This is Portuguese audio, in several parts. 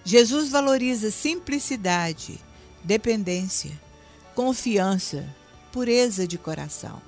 Jesus valoriza simplicidade, dependência, confiança, pureza de coração.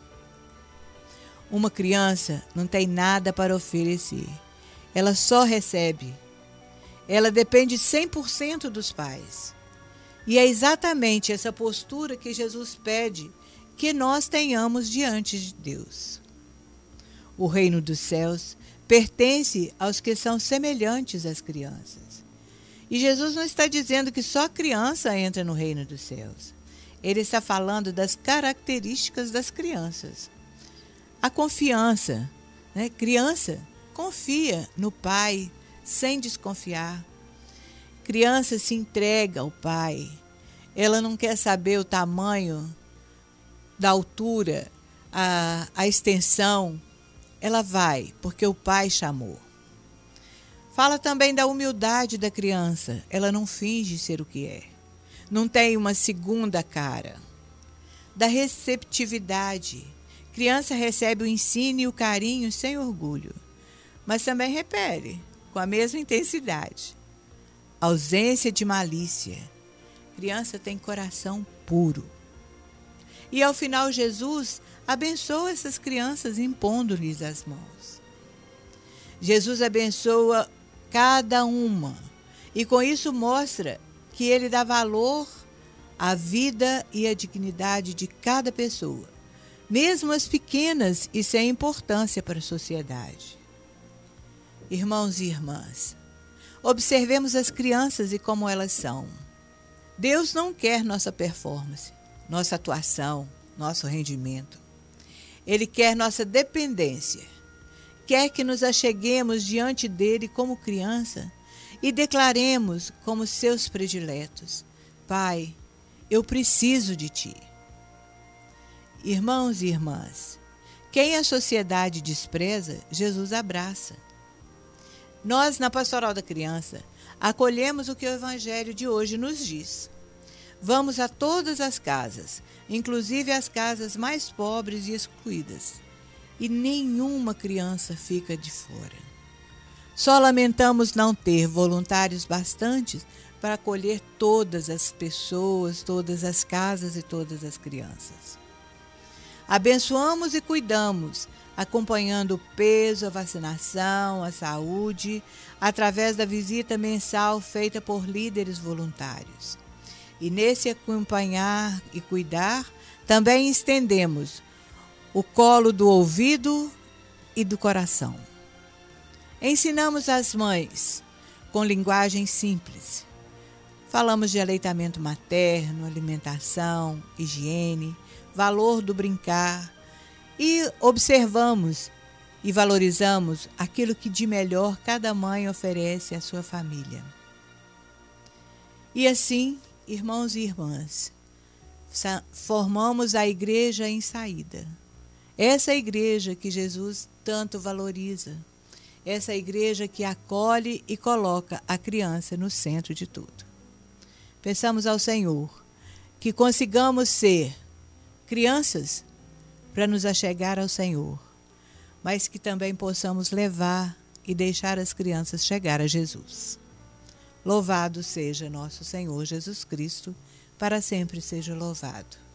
Uma criança não tem nada para oferecer, ela só recebe. Ela depende 100% dos pais. E é exatamente essa postura que Jesus pede que nós tenhamos diante de Deus. O reino dos céus pertence aos que são semelhantes às crianças. E Jesus não está dizendo que só criança entra no reino dos céus. Ele está falando das características das crianças. A confiança, né? Criança confia no pai sem desconfiar. Criança se entrega ao pai. Ela não quer saber o tamanho da altura, a extensão. Ela vai porque o pai chamou. Fala também da humildade da criança. Ela não finge ser o que é. Não tem uma segunda cara. Da receptividade. Criança recebe o ensino e o carinho sem orgulho, mas também repele com a mesma intensidade. Ausência de malícia. Criança tem coração puro. E ao final Jesus abençoa essas crianças impondo-lhes as mãos. Jesus abençoa cada uma e com isso mostra que ele dá valor à vida e à dignidade de cada pessoa, mesmo as pequenas e sem importância para a sociedade. Irmãos e irmãs, observemos as crianças e como elas são. Deus não quer nossa performance, nossa atuação, nosso rendimento. Ele quer nossa dependência. Quer que nos acheguemos diante dele como criança e declaremos como seus prediletos: Pai, eu preciso de ti. Irmãos e irmãs, quem a sociedade despreza, Jesus abraça. Nós, na Pastoral da Criança, acolhemos o que o Evangelho de hoje nos diz. Vamos a todas as casas, inclusive as casas mais pobres e excluídas, e nenhuma criança fica de fora. Só lamentamos não ter voluntários bastantes para acolher todas as pessoas, todas as casas e todas as crianças. Abençoamos e cuidamos, acompanhando o peso, a vacinação, a saúde, através da visita mensal feita por líderes voluntários. E nesse acompanhar e cuidar, também estendemos o colo do ouvido e do coração. Ensinamos as mães com linguagem simples. Falamos de aleitamento materno, alimentação, higiene, valor do brincar e observamos e valorizamos aquilo que de melhor cada mãe oferece à sua família. E assim, irmãos e irmãs, formamos a igreja em saída. Essa igreja que Jesus tanto valoriza. Essa igreja que acolhe e coloca a criança no centro de tudo. Peçamos ao Senhor que consigamos ser crianças para nos achegar ao Senhor, mas que também possamos levar e deixar as crianças chegar a Jesus. Louvado seja nosso Senhor Jesus Cristo, para sempre seja louvado.